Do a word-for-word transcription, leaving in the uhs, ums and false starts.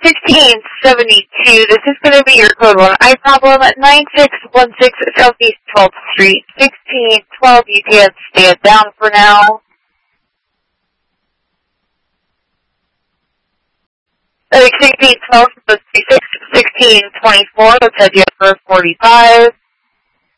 sixteen seventy-two, this is going to be your code one I problem at nine six one six Southeast twelfth Street, sixteen twelve, you can stand down for now. Uh, sixteen twelve, sixteen twenty-four, let's head you up for forty-five.